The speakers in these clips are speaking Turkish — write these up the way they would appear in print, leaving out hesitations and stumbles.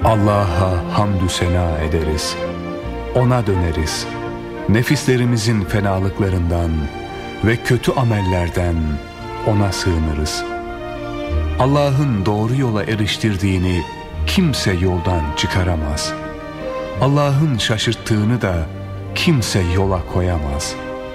Allah'a hamdü sena ederiz. Ona döneriz. Nefislerimizin fenalıklarından ve kötü amellerden ona sığınırız. Allah'ın doğru yola eriştirdiğini kimse yoldan çıkaramaz. Allah'ın şaşırttığını da kimse yola koyamaz.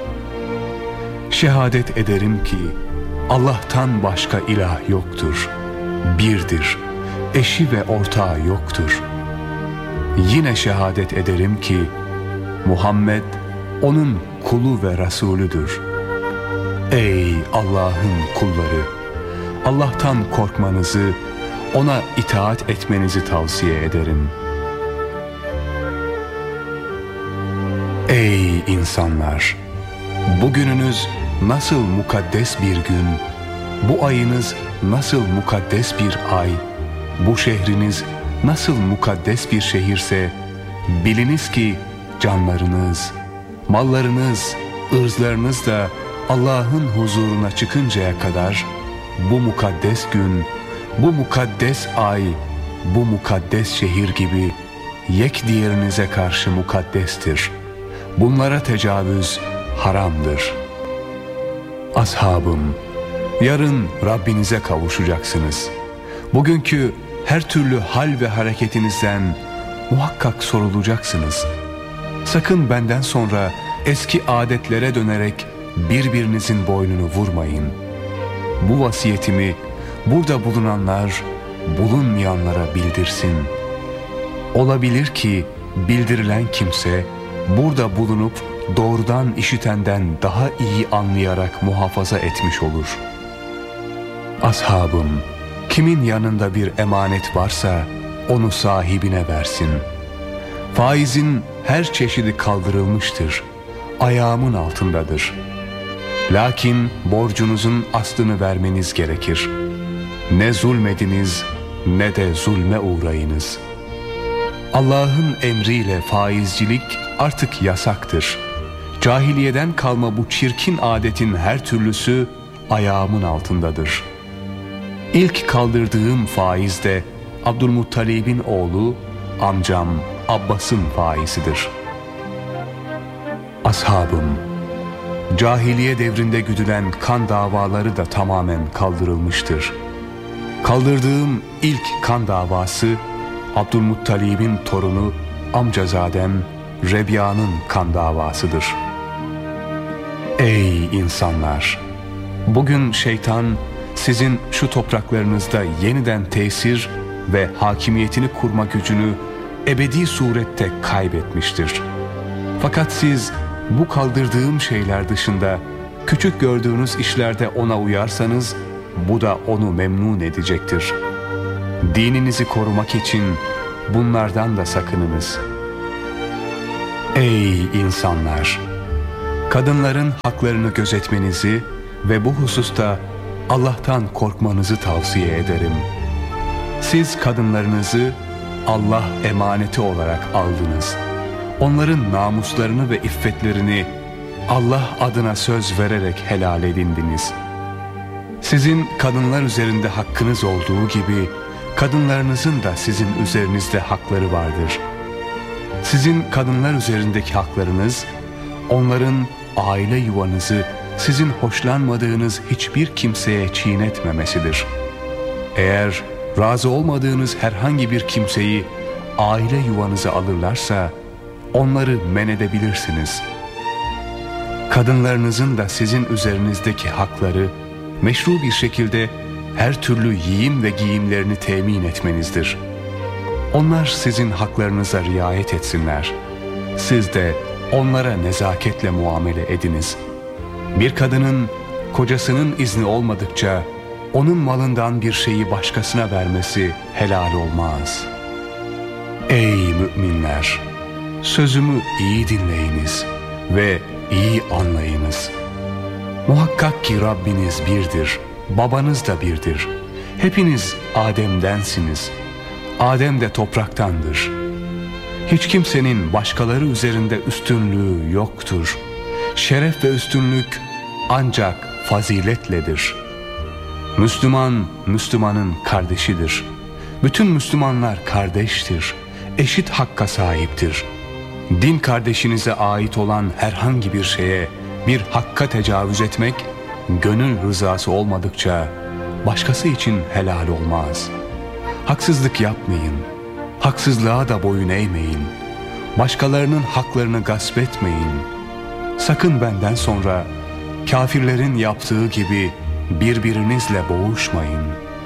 Şehadet ederim ki Allah'tan başka ilah yoktur. Birdir. Eşi ve ortağı yoktur. Yine şehadet ederim ki Muhammed onun kulu ve Resulüdür. Ey Allah'ın kulları! Allah'tan korkmanızı, ona itaat etmenizi tavsiye ederim. Ey insanlar! Bugününüz nasıl mukaddes bir gün, bu ayınız nasıl mukaddes bir ay, bu şehriniz nasıl mukaddes bir şehirse, biliniz ki canlarınız, mallarınız, ırzlarınız da Allah'ın huzuruna çıkıncaya kadar bu mukaddes gün, bu mukaddes ay, bu mukaddes şehir gibi yek diğerinize karşı mukaddestir. Bunlara tecavüz haramdır. Ashabım, yarın Rabbinize kavuşacaksınız. Bugünkü her türlü hal ve hareketinizden muhakkak sorulacaksınız. Sakın benden sonra eski adetlere dönerek birbirinizin boynunu vurmayın. Bu vasiyetimi burada bulunanlar bulunmayanlara bildirsin. Olabilir ki bildirilen kimse burada bulunup doğrudan işitenden daha iyi anlayarak muhafaza etmiş olur. Ashabım, kimin yanında bir emanet varsa onu sahibine versin. Faizin her çeşidi kaldırılmıştır. Ayağımın altındadır. Lakin borcunuzun aslını vermeniz gerekir. Ne zulmediniz ne de zulme uğrayınız. Allah'ın emriyle faizcilik artık yasaktır. Cahiliyeden kalma bu çirkin adetin her türlüsü ayağımın altındadır. İlk kaldırdığım faiz de Abdülmuttalib'in oğlu, amcam Abbas'ın faizidir. Ashabım, cahiliye devrinde güdülen kan davaları da tamamen kaldırılmıştır. Kaldırdığım ilk kan davası Abdülmuttalib'in torunu amcazadem Rebiya'nın kan davasıdır. Ey insanlar! Bugün şeytan sizin şu topraklarınızda yeniden tesir ve hakimiyetini kurma gücünü ebedi surette kaybetmiştir. Fakat siz bu kaldırdığım şeyler dışında küçük gördüğünüz işlerde ona uyarsanız bu da onu memnun edecektir. Dininizi korumak için bunlardan da sakınınız. Ey insanlar! Kadınların haklarını gözetmenizi ve bu hususta Allah'tan korkmanızı tavsiye ederim. Siz kadınlarınızı Allah emaneti olarak aldınız. Onların namuslarını ve iffetlerini Allah adına söz vererek helal edindiniz. Sizin kadınlar üzerinde hakkınız olduğu gibi kadınlarınızın da sizin üzerinizde hakları vardır. Sizin kadınlar üzerindeki haklarınız, onların aile yuvanızı sizin hoşlanmadığınız hiçbir kimseye çiğnetmemesidir. Eğer razı olmadığınız herhangi bir kimseyi aile yuvanıza alırlarsa onları men edebilirsiniz. Kadınlarınızın da sizin üzerinizdeki hakları meşru bir şekilde her türlü yiyim ve giyimlerini temin etmenizdir. Onlar sizin haklarınıza riayet etsinler. Siz de onlara nezaketle muamele ediniz. Bir kadının kocasının izni olmadıkça onun malından bir şeyi başkasına vermesi helal olmaz. Ey müminler! Sözümü iyi dinleyiniz ve iyi anlayınız. Muhakkak ki Rabbiniz birdir, babanız da birdir. Hepiniz Adem'densiniz. Adem de topraktandır. Hiç kimsenin başkaları üzerinde üstünlüğü yoktur. Şeref ve üstünlük ancak faziletledir. Müslüman, Müslümanın kardeşidir. Bütün Müslümanlar kardeştir, eşit hakka sahiptir. Din kardeşinize ait olan herhangi bir şeye, bir hakka tecavüz etmek, gönül rızası olmadıkça başkası için helal olmaz. Haksızlık yapmayın, haksızlığa da boyun eğmeyin, başkalarının haklarını gasp etmeyin. Sakın benden sonra kafirlerin yaptığı gibi birbirinizle boğuşmayın.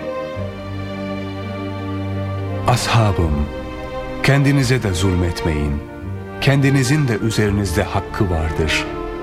Ashabım, kendinize de zulmetmeyin. Kendinizin de üzerinizde hakkı vardır.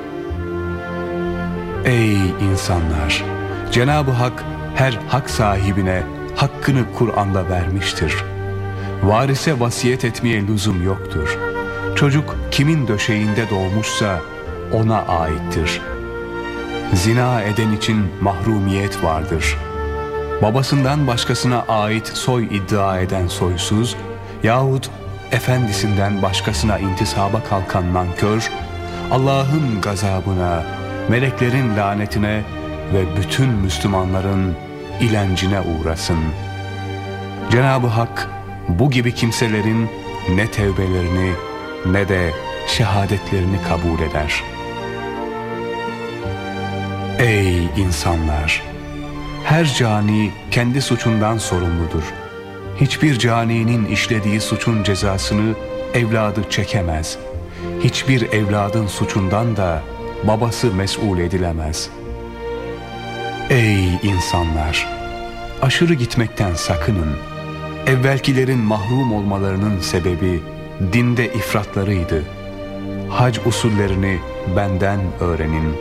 Ey insanlar! Cenab-ı Hak her hak sahibine hakkını Kur'an'da vermiştir. Varise vasiyet etmeye lüzum yoktur. Çocuk kimin döşeğinde doğmuşsa ona aittir. Zina eden için mahrumiyet vardır. Babasından başkasına ait soy iddia eden soysuz yahut efendisinden başkasına intisaba kalkan nankör, Allah'ın gazabına, meleklerin lanetine ve bütün Müslümanların ilencine uğrasın. Cenab-ı Hak bu gibi kimselerin ne tevbelerini ne de şehadetlerini kabul eder. Ey insanlar! Her cani kendi suçundan sorumludur. Hiçbir caninin işlediği suçun cezasını evladı çekemez. Hiçbir evladın suçundan da babası mesul edilemez. Ey insanlar! Aşırı gitmekten sakının. Evvelkilerin mahrum olmalarının sebebi dinde ifratlarıydı. Hac usullerini benden öğrenin.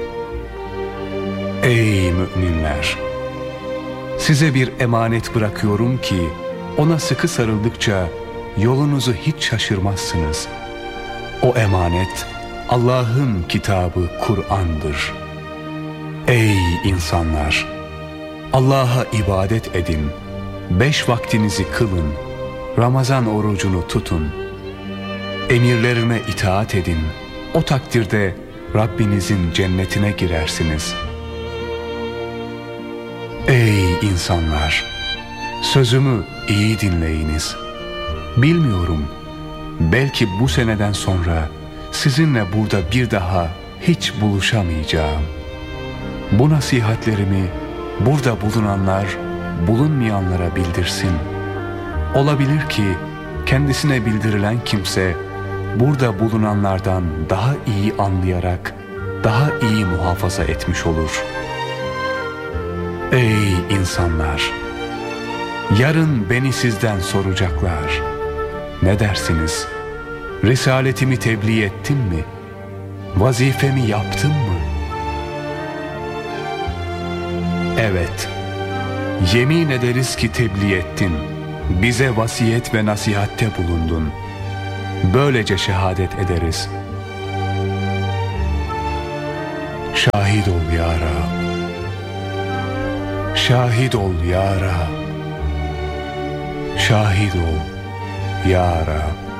Ey müminler! Size bir emanet bırakıyorum ki ona sıkı sarıldıkça yolunuzu hiç şaşırmazsınız. O emanet Allah'ın kitabı Kur'an'dır. Ey insanlar! Allah'a ibadet edin. 5 vaktinizi kılın. Ramazan orucunu tutun. Emirlerine itaat edin. O takdirde Rabbinizin cennetine girersiniz. Ey insanlar! Sözümü iyi dinleyiniz. Bilmiyorum, belki bu seneden sonra sizinle burada bir daha hiç buluşamayacağım. Bu nasihatlerimi burada bulunanlar bulunmayanlara bildirsin. Olabilir ki kendisine bildirilen kimse burada bulunanlardan daha iyi anlayarak daha iyi muhafaza etmiş olur. Ey insanlar! Yarın beni sizden soracaklar. Ne dersiniz? Risaletimi tebliğ ettim mi? Vazifemi yaptım mı? Evet, yemin ederiz ki tebliğ ettin. Bize vasiyet ve nasihatte bulundun. Böylece şehadet ederiz. Şahit ol ya Rab. Şahit ol ya Rab. Şahit ol ya Rab.